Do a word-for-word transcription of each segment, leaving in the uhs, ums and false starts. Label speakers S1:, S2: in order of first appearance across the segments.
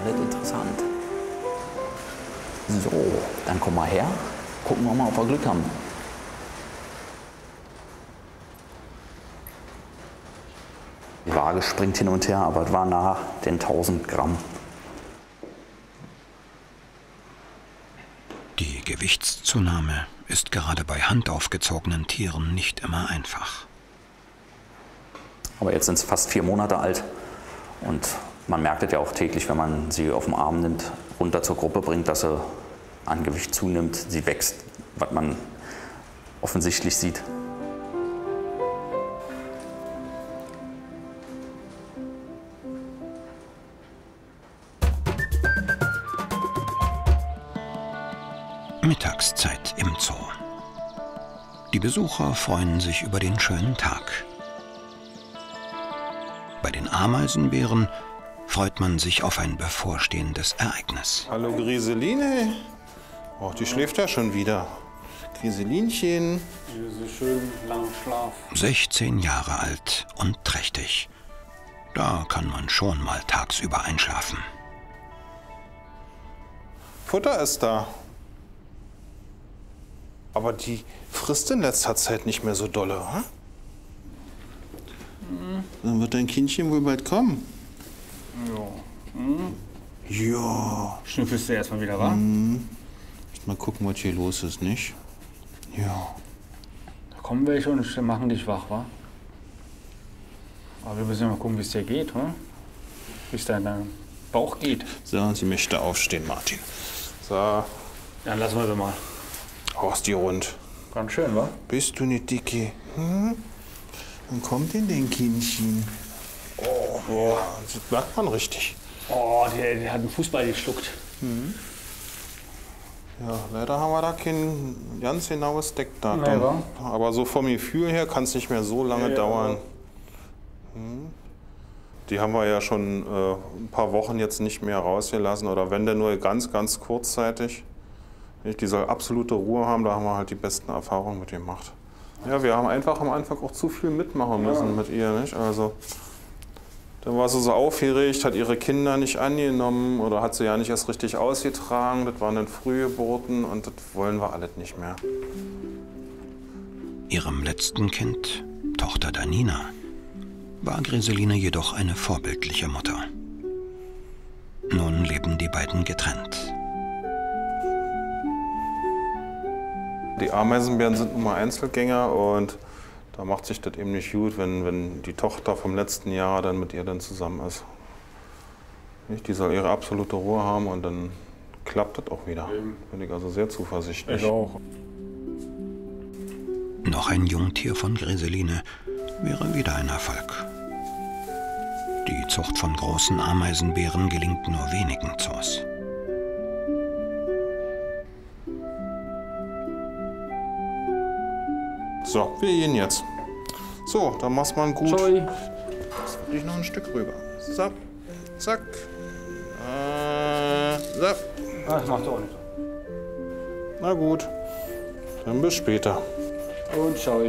S1: alles interessant. So, dann komm mal her. Gucken wir mal, ob wir Glück haben. Die Waage springt hin und her, aber es war nah den tausend Gramm.
S2: Die Gewichtszunahme ist gerade bei handaufgezogenen Tieren nicht immer einfach.
S1: Aber jetzt sind sie fast vier Monate alt und man merkt es ja auch täglich, wenn man sie auf den Arm nimmt, runter zur Gruppe bringt, dass sie an Gewicht zunimmt. Sie wächst, was man offensichtlich sieht.
S2: Mittagszeit im Zoo. Die Besucher freuen sich über den schönen Tag. Bei den Ameisenbären freut man sich auf ein bevorstehendes Ereignis.
S3: Hallo Griseline. Oh, die schläft ja schon wieder. Griselinchen.
S4: So schön langen Schlaf.
S2: sechzehn Jahre alt und trächtig. Da kann man schon mal tagsüber einschlafen.
S3: Futter ist da. Aber die frisst in letzter Zeit nicht mehr so dolle, hm? Mhm. Dann wird dein Kindchen wohl bald kommen.
S4: Ja. Mhm.
S3: Ja.
S4: Schnüffelst du erstmal wieder, wa?
S3: Mhm. Mal gucken, was hier los ist, nicht? Ja.
S4: Da kommen welche und machen dich wach, wa? Aber wir müssen ja mal gucken, wie es dir geht, wa? Wie es deinem Bauch geht.
S3: So, sie möchte aufstehen, Martin. So.
S4: Dann lassen wir sie mal.
S3: Horst die rund.
S4: Ganz schön, wa?
S3: Bist du nicht dicke? Hm? Wann kommt denn dein Kindchen? Oh, ja, das merkt man richtig.
S4: Oh, der, der hat einen Fußball geschluckt.
S3: Mhm. Ja, leider haben wir da kein ganz genaues Deckdatum.
S4: Nee, wa?
S3: Aber so vom Gefühl her kann es nicht mehr so lange
S4: Nee,
S3: dauern. Hm. Die haben wir ja schon äh, ein paar Wochen jetzt nicht mehr rausgelassen. Oder wenn denn nur ganz, ganz kurzzeitig. Die soll absolute Ruhe haben, da haben wir halt die besten Erfahrungen mit ihr gemacht. Ja, wir haben einfach am Anfang auch zu viel mitmachen müssen ja. mit ihr, nicht? Also, dann war sie so aufgeregt, hat ihre Kinder nicht angenommen oder hat sie ja nicht erst richtig ausgetragen. Das waren dann Frühgeburten und das wollen wir alles nicht mehr.
S2: Ihrem letzten Kind, Tochter Danina, war Griseline jedoch eine vorbildliche Mutter. Nun leben die beiden getrennt.
S3: Die Ameisenbären sind nun mal Einzelgänger und da macht sich das eben nicht gut, wenn, wenn die Tochter vom letzten Jahr dann mit ihr dann zusammen ist. Die soll ihre absolute Ruhe haben und dann klappt das auch wieder. Bin ich also sehr zuversichtlich.
S4: Ich auch.
S2: Noch ein Jungtier von Griseline wäre wieder ein Erfolg. Die Zucht von großen Ameisenbären gelingt nur wenigen Zoos.
S3: So, wir gehen jetzt. So, dann mach's mal gut.
S4: Sorry.
S3: Jetzt will ich noch ein Stück rüber. So, zack. Äh, so.
S4: Ah, das macht auch nicht.
S3: Na gut, dann bis später.
S4: Und ciao.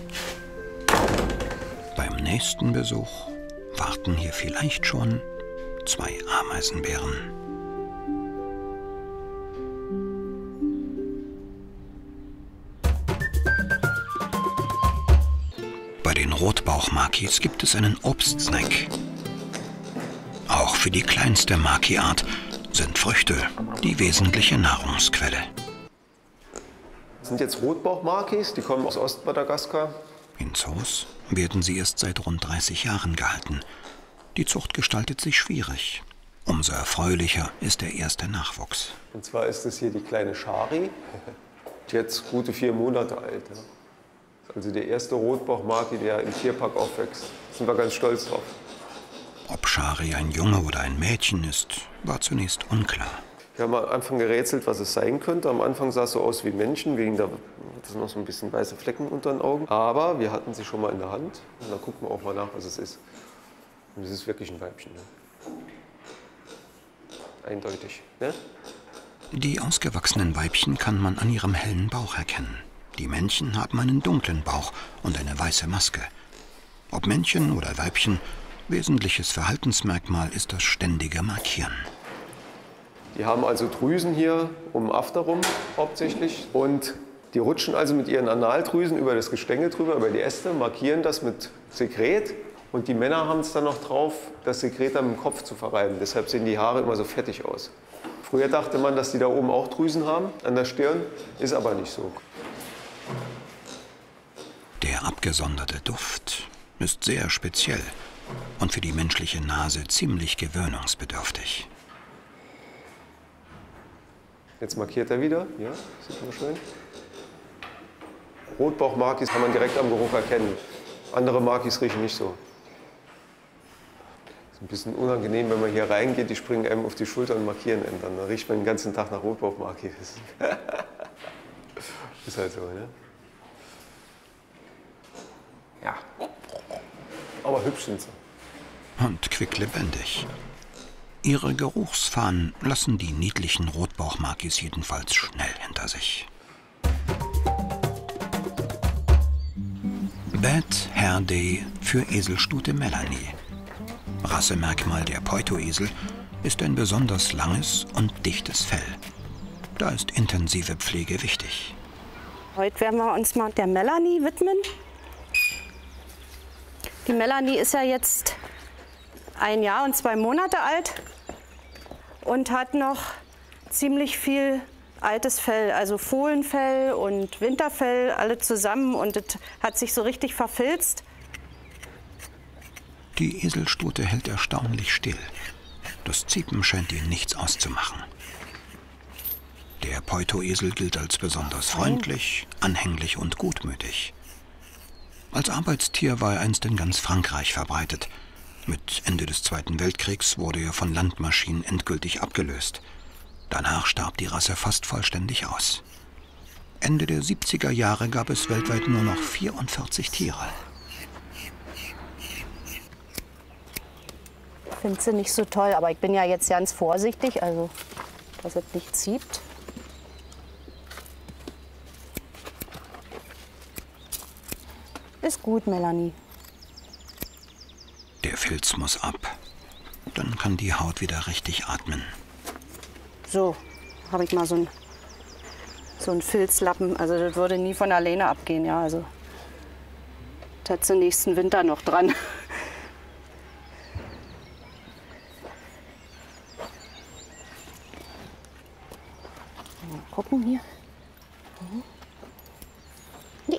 S2: Beim nächsten Besuch warten hier vielleicht schon zwei Ameisenbären. Bei den Rotbauchmakis gibt es einen Obstsnack. Auch für die kleinste Maki-Art sind Früchte die wesentliche Nahrungsquelle.
S5: Das sind jetzt Rotbauchmakis, die kommen aus Ostmadagaskar.
S2: In Zoos werden sie erst seit rund dreißig Jahren gehalten. Die Zucht gestaltet sich schwierig. Umso erfreulicher ist der erste Nachwuchs.
S5: Und zwar ist das hier die kleine Shari, die jetzt gute vier Monate alt. Ja. Also der erste Rotbauchmaki, der im Tierpark aufwächst. Da sind wir ganz stolz drauf.
S2: Ob Shari ein Junge oder ein Mädchen ist, war zunächst unklar.
S5: Wir haben am Anfang gerätselt, was es sein könnte. Am Anfang sah es so aus wie Menschen, wegen der das sind noch so ein bisschen weiße Flecken unter den Augen. Aber wir hatten sie schon mal in der Hand. Und da gucken wir auch mal nach, was es ist. Und es ist wirklich ein Weibchen. Ne? Eindeutig. Ne?
S2: Die ausgewachsenen Weibchen kann man an ihrem hellen Bauch erkennen. Die Männchen haben einen dunklen Bauch und eine weiße Maske. Ob Männchen oder Weibchen, wesentliches Verhaltensmerkmal ist das ständige Markieren.
S5: Die haben also Drüsen hier um den After rum hauptsächlich und die rutschen also mit ihren Analdrüsen über das Gestänge drüber, über die Äste, markieren das mit Sekret und die Männer haben es dann noch drauf, das Sekret dann im Kopf zu verreiben. Deshalb sehen die Haare immer so fettig aus. Früher dachte man, dass die da oben auch Drüsen haben an der Stirn, ist aber nicht so.
S2: Der abgesonderte Duft ist sehr speziell und für die menschliche Nase ziemlich gewöhnungsbedürftig.
S5: Jetzt markiert er wieder, ja, sieht man schön. Rotbauchmakis kann man direkt am Geruch erkennen. Andere Makis riechen nicht so. Ist ein bisschen unangenehm, wenn man hier reingeht, die springen einem auf die Schulter und markieren einen dann. Da riecht man den ganzen Tag nach Rotbauchmakis. Ist halt so, ne? Ja. Aber hübsch sind sie.
S2: Und quicklebendig. Ihre Geruchsfahnen lassen die niedlichen Rotbauchmakis jedenfalls schnell hinter sich. Bad Hair Day für Eselstute Melanie. Rassemerkmal der Poito-Esel ist ein besonders langes und dichtes Fell. Da ist intensive Pflege wichtig.
S6: Heute werden wir uns mal der Melanie widmen. Die Melanie ist ja jetzt ein Jahr und zwei Monate alt und hat noch ziemlich viel altes Fell, also Fohlenfell und Winterfell, alle zusammen und es hat sich so richtig verfilzt.
S2: Die Eselstute hält erstaunlich still. Das Ziepen scheint ihr nichts auszumachen. Der Poito-Esel gilt als besonders freundlich, anhänglich und gutmütig. Als Arbeitstier war er einst in ganz Frankreich verbreitet. Mit Ende des Zweiten Weltkriegs wurde er von Landmaschinen endgültig abgelöst. Danach starb die Rasse fast vollständig aus. Ende der siebziger Jahre gab es weltweit nur noch vierundvierzig Tiere.
S6: Ich finde sie nicht so toll, aber ich bin ja jetzt ganz vorsichtig, also dass es nicht zieht. Ist gut, Melanie.
S2: Der Filz muss ab. Dann kann die Haut wieder richtig atmen.
S6: So, habe ich mal so einen so einen Filzlappen. Also das würde nie von alleine abgehen, ja. Also das hat sie nächsten Winter noch dran. Mal gucken hier. Mhm. Nee.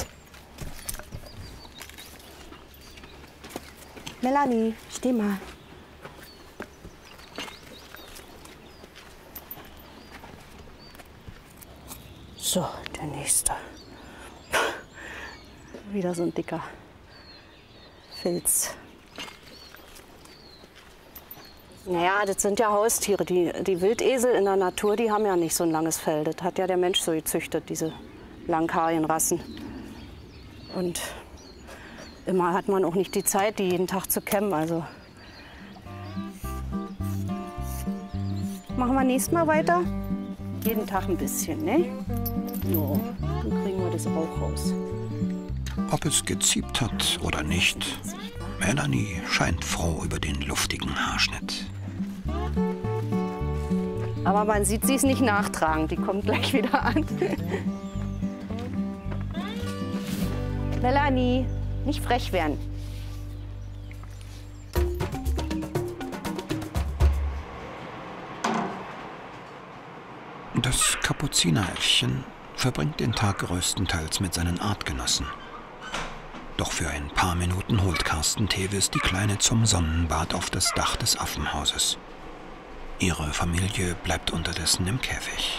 S6: Melanie, steh mal. So, der nächste. Wieder so ein dicker Filz. Naja, das sind ja Haustiere. Die, die Wildesel in der Natur, die haben ja nicht so ein langes Fell. Das hat ja der Mensch so gezüchtet, diese langhaarigen Rassen. Und immer hat man auch nicht die Zeit, die jeden Tag zu kämmen. Also machen wir nächstes Mal weiter. Jeden Tag ein bisschen, ne? Ja, dann kriegen wir das auch raus.
S2: Ob es geziebt hat oder nicht, Melanie scheint froh über den luftigen Haarschnitt.
S6: Aber man sieht sie es nicht nachtragen. Die kommt gleich wieder an. Melanie, nicht frech werden.
S2: Das Kapuzineräffchen verbringt den Tag größtenteils mit seinen Artgenossen. Doch für ein paar Minuten holt Carsten Tevis die Kleine zum Sonnenbad auf das Dach des Affenhauses. Ihre Familie bleibt unterdessen im Käfig.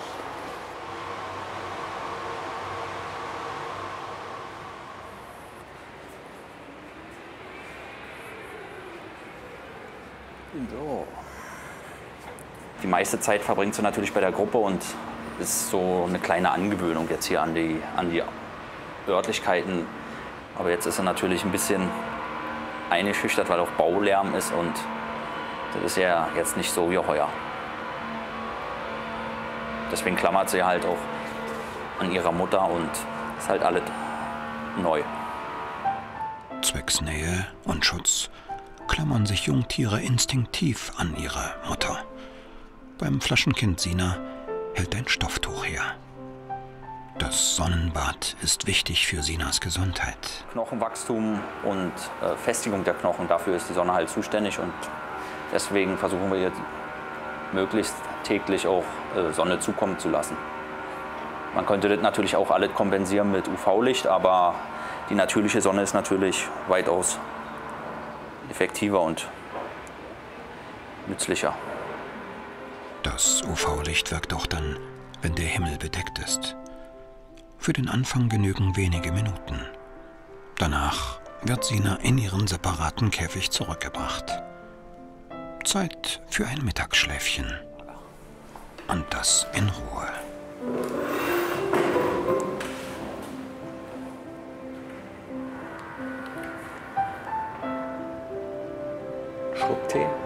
S1: So. Die meiste Zeit verbringt sie natürlich bei der Gruppe und ist so eine kleine Angewöhnung jetzt hier an die, an die Örtlichkeiten. Aber jetzt ist sie natürlich ein bisschen eingeschüchtert, weil auch Baulärm ist und das ist ja jetzt nicht so wie heuer. Deswegen klammert sie halt auch an ihrer Mutter und ist halt alles neu.
S2: Zwecks Nähe und Schutz klammern sich Jungtiere instinktiv an ihre Mutter. Beim Flaschenkind Sina hält ein Stofftuch her. Das Sonnenbad ist wichtig für Sinas Gesundheit.
S1: Knochenwachstum und äh, Festigung der Knochen, dafür ist die Sonne halt zuständig. Und deswegen versuchen wir ihr möglichst täglich auch äh, Sonne zukommen zu lassen. Man könnte das natürlich auch alles kompensieren mit U V-Licht, aber die natürliche Sonne ist natürlich weitaus effektiver und nützlicher.
S2: Das U V-Licht wirkt auch dann, wenn der Himmel bedeckt ist. Für den Anfang genügen wenige Minuten. Danach wird Sina in ihren separaten Käfig zurückgebracht. Zeit für ein Mittagsschläfchen. Und das in Ruhe.
S1: Schluck Tee.